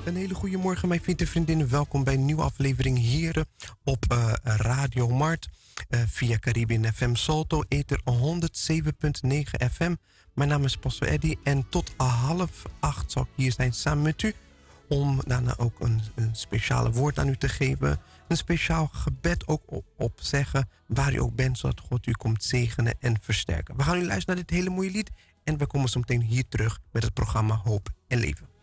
Een hele goede morgen, mijn vrienden en vriendinnen. Welkom bij een nieuwe aflevering hier op Radio Mart. Via Caribbean FM Salto, ether 107.9 FM. Mijn naam is Pastor Eddy en tot 7:30 zal ik hier zijn samen met u. Om daarna ook een speciale woord aan u te geven. Een speciaal gebed ook op zeggen. Waar u ook bent, zodat God u komt zegenen en versterken. We gaan nu luisteren naar dit hele mooie lied. En we komen zo meteen hier terug met het programma Hoop en Leven.